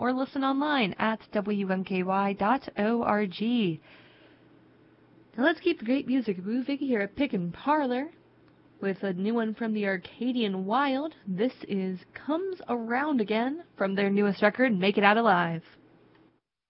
or listen online at WMKY.org. Now let's keep the great music moving here at Pickin' Parlor with a new one from the Arcadian Wild. This is Comes Around Again from their newest record, Make It Out Alive.